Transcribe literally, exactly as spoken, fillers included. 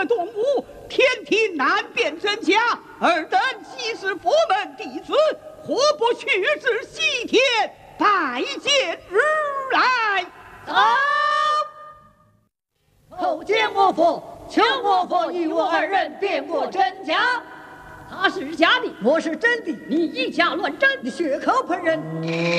动武，天庭难辨真假。尔等既是佛门弟子，何不去至西天拜见如来？ 走！叩见我佛，求我佛与我二人辨过真假。 他是假的， 我是真的， 你以假乱真， 你血口喷人。